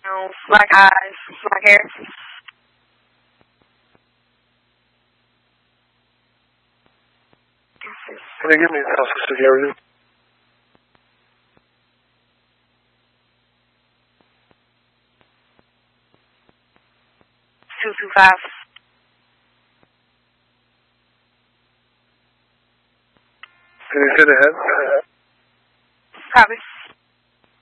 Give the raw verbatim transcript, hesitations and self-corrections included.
Um, black eyes, black hair. Can you give me a specific area? Two two five. Can you say the head? Copy.